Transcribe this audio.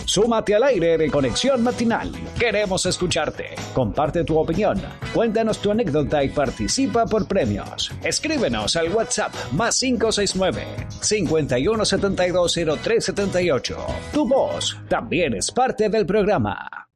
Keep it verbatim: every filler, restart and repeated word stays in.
Súmate al aire de Conexión Matinal. Queremos escucharte. Comparte tu opinión. Cuéntanos tu anécdota y participa por premios. Escríbenos al WhatsApp más cinco seis nueve, cincuenta y uno setenta y dos cero tres setenta y ocho. Tu voz también es parte del programa.